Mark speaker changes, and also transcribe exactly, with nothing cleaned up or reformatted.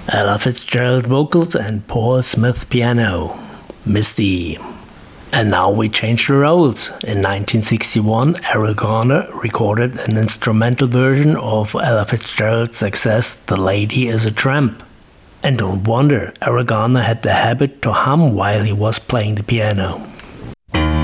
Speaker 1: Ella Fitzgerald vocals and Paul Smith piano. Misty. And now we change the roles. In nineteen sixty-one, Eric Garner recorded an instrumental version of Ella Fitzgerald's success, The Lady is a Tramp. And don't wonder, Eric Garner had the habit to hum while he was playing the piano.